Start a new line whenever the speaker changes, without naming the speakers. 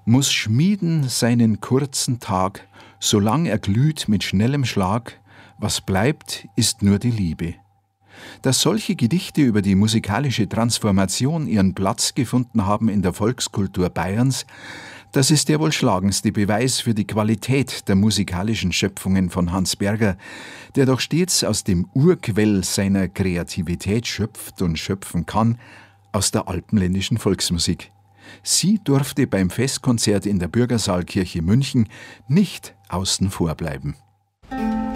muss schmieden seinen kurzen Tag, solang er glüht mit schnellem Schlag, was bleibt, ist nur die Liebe. Dass solche Gedichte über die musikalische Transformation ihren Platz gefunden haben in der Volkskultur Bayerns, das ist der wohl schlagendste Beweis für die Qualität der musikalischen Schöpfungen von Hans Berger, der doch stets aus dem Urquell seiner Kreativität schöpft und schöpfen kann, aus der alpenländischen Volksmusik. Sie durfte beim Festkonzert in der Bürgersaalkirche München nicht außen vor bleiben.